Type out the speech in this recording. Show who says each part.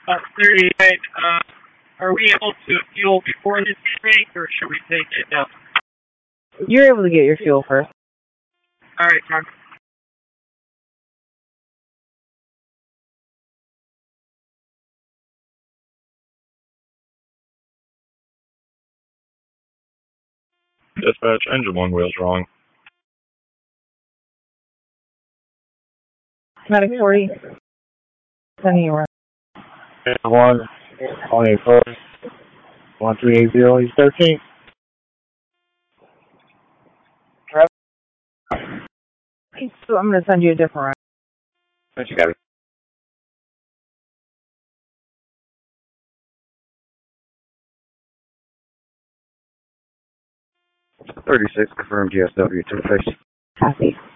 Speaker 1: 38, are we able to fuel before this meeting, or should we take it now?
Speaker 2: You're able to get your fuel first.
Speaker 1: All right, Mark.
Speaker 3: Dispatch, engine one wheel's wrong.
Speaker 2: Medic 40. Sending you around.
Speaker 4: 1, on a first, 1380, he's 13.
Speaker 2: So I'm going to send you a different route.
Speaker 4: What you got it?
Speaker 5: .36, confirmed GSW to the face.
Speaker 2: Copy.